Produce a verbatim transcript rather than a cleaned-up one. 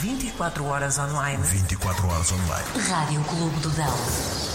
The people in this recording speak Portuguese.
vinte e quatro horas online. vinte e quatro horas online. Rádio Clube do Dão.